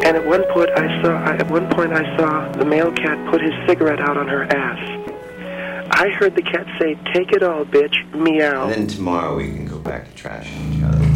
And at one point I saw the male cat put his cigarette out on her ass. I heard the cat say, "Take it all, bitch, meow." And then tomorrow we can go back to trashing each other.